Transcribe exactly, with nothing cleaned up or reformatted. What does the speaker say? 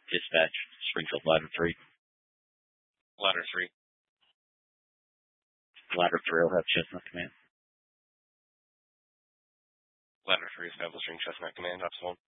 Dispatch, Springfield Ladder three. Ladder three. Ladder three will have Chestnut Command. Ladder three establishing Chestnut Command, Epsilon.